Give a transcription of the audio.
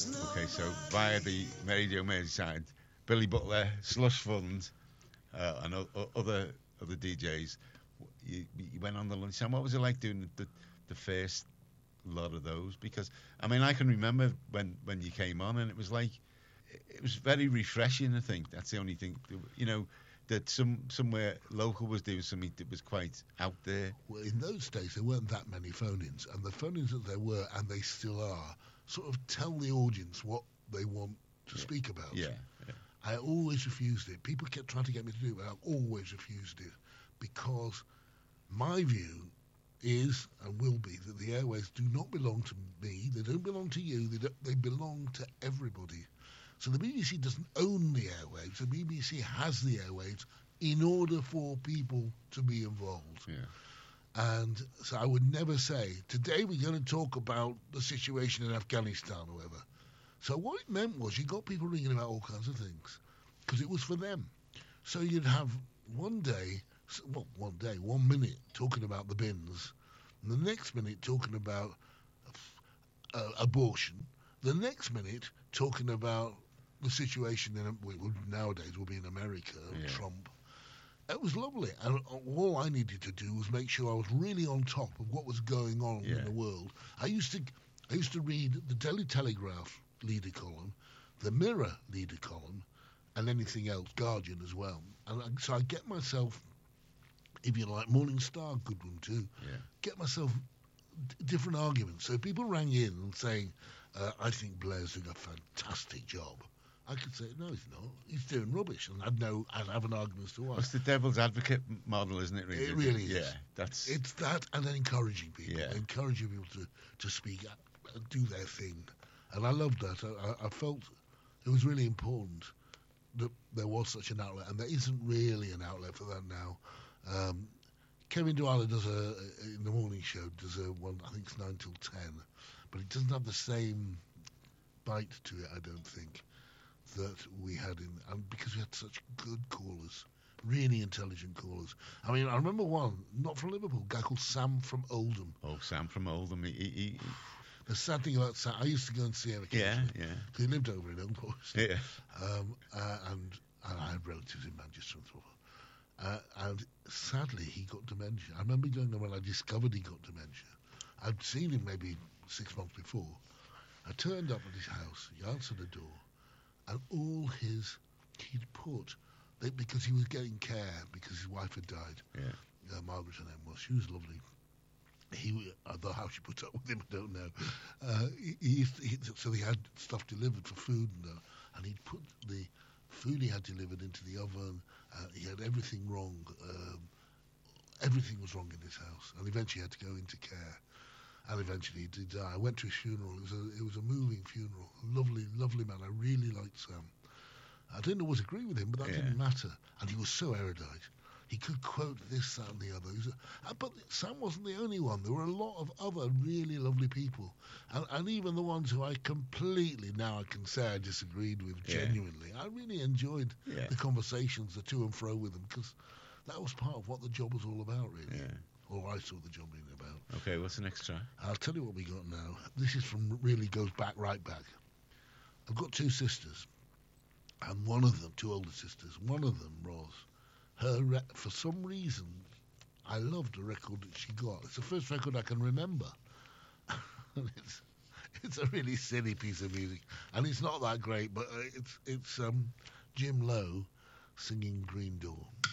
Okay, so via the Radio Merseyside, Billy Butler, Slush Fund, and other DJs, you went on the lunchtime. What was it like doing the first lot of those? Because I mean, I can remember when you came on, and it was like it was very refreshing. I think that's the only thing, that somewhere local was doing something that was quite out there. Well, in those days there weren't that many phone-ins, and the phone-ins that there were, and they still are, sort of tell the audience what they want to speak about. Yeah. I always refused it. People kept trying to get me to do it, but I always refused it, because my view is and will be that the airwaves do not belong to me. They don't belong to you. They belong to everybody. So the BBC doesn't own the airwaves. The BBC has the airwaves in order for people to be involved. Yeah. And so I would never say, today we're going to talk about the situation in Afghanistan or whatever. So what it meant was you got people ringing about all kinds of things, because it was for them. So you'd have one minute talking about the bins, and the next minute talking about abortion, the next minute talking about the situation nowadays will be in America, Trump. It was lovely, and all I needed to do was make sure I was really on top of what was going on in the world. I used to read the Daily Telegraph leader column, the Mirror leader column, and anything else, Guardian as well. And so I get myself, if you like, Morning Star, good one too. Yeah. Get myself different arguments. So people rang in and saying, I think Blair's doing a fantastic job. I could say, no, he's not. He's doing rubbish. And I'd have an argument as to why. It's the devil's advocate model, isn't it, really? It really is. Yeah, It's that, and then encouraging people. Yeah. Encouraging people to speak up and do their thing. And I loved that. I felt it was really important that there was such an outlet, and there isn't really an outlet for that now. Kevin Dwyer does in the morning show, does a one, I think it's 9 till 10, but it doesn't have the same bite to it, I don't think, that we had and because we had such good callers, really intelligent callers. I mean, I remember one, not from Liverpool, a guy called Sam from Oldham. Oh, Sam from Oldham. The sad thing about Sam, I used to go and see him occasionally. Yeah. He lived over in Old Boys. Yeah. And I had relatives in Manchester and so forth. And sadly, he got dementia. I remember going there when I discovered he got dementia. I'd seen him maybe 6 months before. I turned up at his house. He answered the door, and he'd put, because he was getting care because his wife had died. Yeah. Margaret, her name was. She was lovely. Although how she put up with him, I don't know. So he had stuff delivered for food, and he'd put the food he had delivered into the oven. He had everything wrong. Everything was wrong in his house, and eventually he had to go into care. And eventually he did die. I went to his funeral. It was a moving funeral. Lovely, lovely man. I really liked Sam. I didn't always agree with him, but that didn't matter. And he was so erudite. He could quote this, that, and the other. But Sam wasn't the only one. There were a lot of other really lovely people. And even the ones who I completely, now I can say I disagreed with genuinely. I really enjoyed the conversations, the to and fro with them, because that was part of what the job was all about, really. Yeah. Or I saw the job being about. Okay, what's the next track? I'll tell you what we got now. This is really goes back, right back. I've got two sisters. And one of them, two older sisters, one of them, Ros, for some reason, I loved the record that she got. It's the first record I can remember. It's a really silly piece of music, and it's not that great, but it's Jim Lowe singing Green Door.